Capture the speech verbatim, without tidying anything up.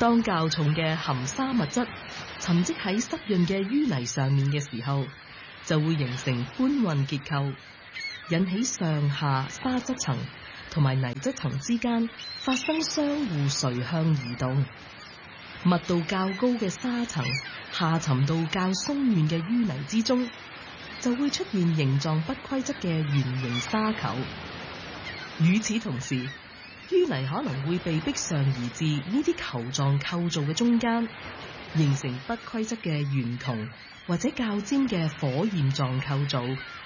當較重嘅含沙物質沉積喺濕潤嘅淤泥上面嘅時候，就會形成搬運結構，引起上下沙質層同埋泥質層之間發生相互垂向移動。密度較高嘅沙層下沉到較鬆軟嘅淤泥之中，就會出現形狀不規則嘅圓形沙球。與此同時，淤泥可能會被迫上移至呢啲球狀構造嘅中間，形成不規則嘅圓筒或者較尖嘅火焰狀構造，